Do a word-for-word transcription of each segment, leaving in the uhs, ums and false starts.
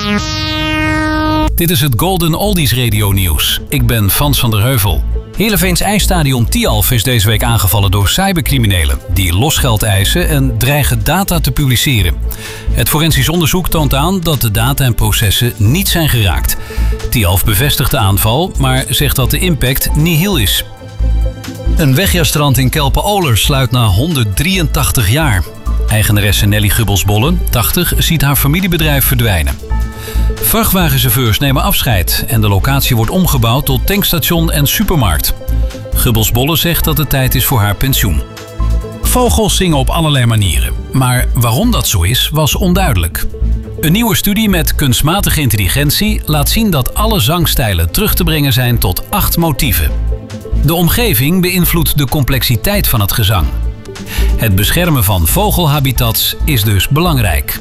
Dit is het Golden Oldies Radio Nieuws. Ik ben Frans van der Heuvel. Heerenveens ijsstadion Tialf is deze week aangevallen door cybercriminelen die losgeld eisen en dreigen data te publiceren. Het forensisch onderzoek toont aan dat de data en processen niet zijn geraakt. Tialf bevestigt de aanval, maar zegt dat de impact nihil is. Een wegrestaurant in Kelpen-Oler sluit na honderddrieëntachtig jaar. Eigenaresse Nelly Gubbelsbolle, tachtig, ziet haar familiebedrijf verdwijnen. Vrachtwagenchauffeurs nemen afscheid en de locatie wordt omgebouwd tot tankstation en supermarkt. Gubbelsbolle zegt dat het tijd is voor haar pensioen. Vogels zingen op allerlei manieren, maar waarom dat zo is, was onduidelijk. Een nieuwe studie met kunstmatige intelligentie laat zien dat alle zangstijlen terug te brengen zijn tot acht motieven. De omgeving beïnvloedt de complexiteit van het gezang. Het beschermen van vogelhabitats is dus belangrijk.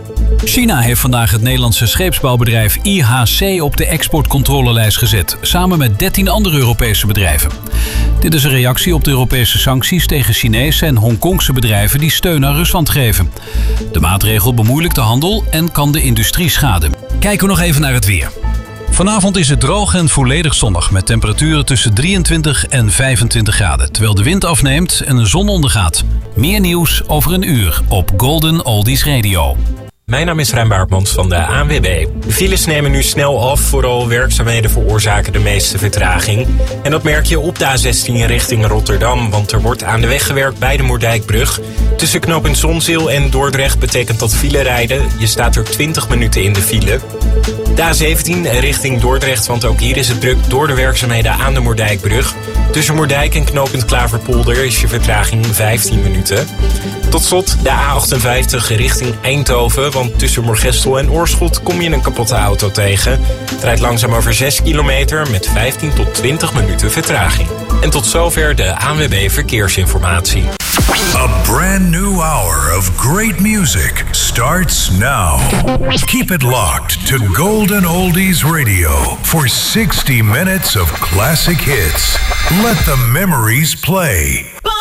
China heeft vandaag het Nederlandse scheepsbouwbedrijf I H C op de exportcontrolelijst gezet, samen met dertien andere Europese bedrijven. Dit is een reactie op de Europese sancties tegen Chinese en Hongkongse bedrijven die steun aan Rusland geven. De maatregel bemoeilijkt de handel en kan de industrie schaden. Kijken we nog even naar het weer. Vanavond is het droog en volledig zonnig met temperaturen tussen drieëntwintig en vijfentwintig graden, terwijl de wind afneemt en de zon ondergaat. Meer nieuws over een uur op Golden Oldies Radio. Mijn naam is Rijn Baartmans van de A N W B. De files nemen nu snel af, vooral werkzaamheden veroorzaken de meeste vertraging. En dat merk je op de A zestien richting Rotterdam, want er wordt aan de weg gewerkt bij de Moerdijkbrug. Tussen knooppunt Zonzeel en Dordrecht betekent dat file rijden. Je staat er twintig minuten in de file. De A zeventien richting Dordrecht, want ook hier is het druk door de werkzaamheden aan de Moerdijkbrug. Tussen Moerdijk en knooppunt Klaverpolder is je vertraging vijftien minuten. Tot slot de A achtenvijftig richting Eindhoven, want tussen Moergestel en Oorschot kom je een kapotte auto tegen. Het rijdt langzaam over zes kilometer met vijftien tot twintig minuten vertraging. En tot zover de A N W B Verkeersinformatie. A brand new hour of great music starts now. Keep it locked to Golden Oldies Radio for sixty minutes of classic hits. Let the memories play.